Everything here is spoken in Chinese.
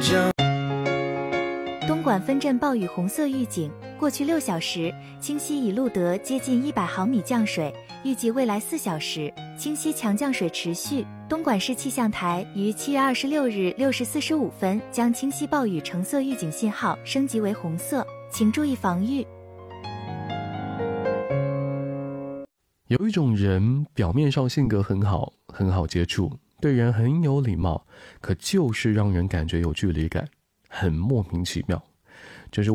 东莞分镇暴雨红色预警，过去6小时，清溪已录得接近100毫米降水，预计未来4小时，清溪强降水持续。东莞市气象台于7月26日6时45分将清溪暴雨橙色预警信号升级为红色，请注意防御。 有一种人表面上性格很好，很好接触，对人很有礼貌，可就是让人感觉有距离感，很莫名其妙。